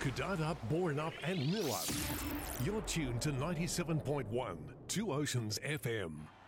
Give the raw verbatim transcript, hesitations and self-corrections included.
Kudada, Borenup and Nillup. You're tuned to ninety-seven point one, Two Oceans F M.